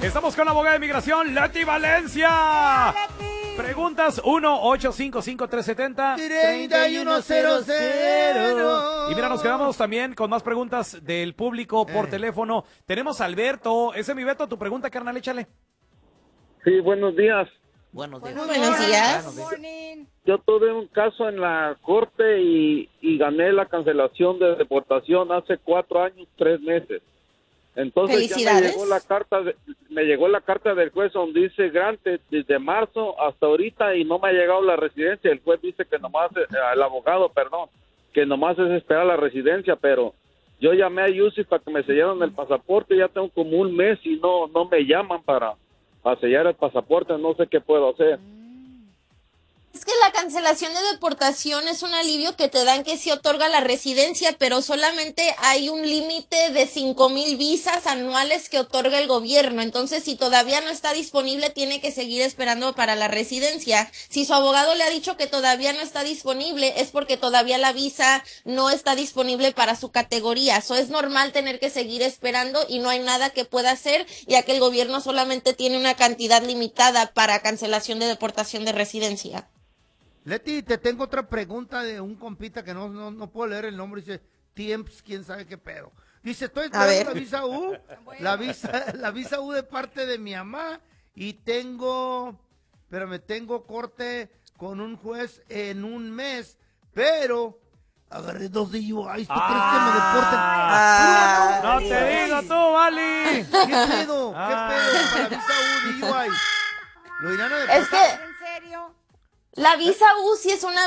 Estamos con la abogada de inmigración, Leti Valencia. Preguntas 1-855-370-3100. Y mira, nos quedamos también con más preguntas del público por teléfono. Tenemos a Alberto. Ese es mi Beto, tu pregunta, carnal, échale. Sí, buenos días. Buenos días. Buenos días. Yo tuve un caso en la corte y gané la cancelación de deportación hace 4 años, 3 meses. Entonces Felicidades. ya me llegó la carta del juez donde dice grante desde marzo hasta ahorita y no me ha llegado la residencia. El juez dice que nomás, el abogado, perdón, que nomás es esperar la residencia, pero yo llamé a UCI para que me sellaran el pasaporte, ya tengo como un mes y no me llaman para sellar el pasaporte, no sé qué puedo hacer. Es que la cancelación de deportación es un alivio que te dan que sí otorga la residencia, pero solamente hay un límite de 5,000 visas anuales que otorga el gobierno. Entonces, si todavía no está disponible, tiene que seguir esperando para la residencia. Si su abogado le ha dicho que todavía no está disponible, es porque todavía la visa no está disponible para su categoría. Eso es normal tener que seguir esperando y no hay nada que pueda hacer, ya que el gobierno solamente tiene una cantidad limitada para cancelación de deportación de residencia. Leti, te tengo otra pregunta de un compita que no puedo leer el nombre. Dice, Tiemps, quién sabe qué pedo. Dice, estoy esperando la visa U, la visa U de parte de mi mamá y tengo corte con un juez en un mes, pero agarré 2 DUIs. ¿Tú crees que me deporten? No te digo tú, Vali. ¿Qué pedo? Para la visa U DUI. ¿Lo irán a deportar? Es que ¿En serio? la visa U sí es una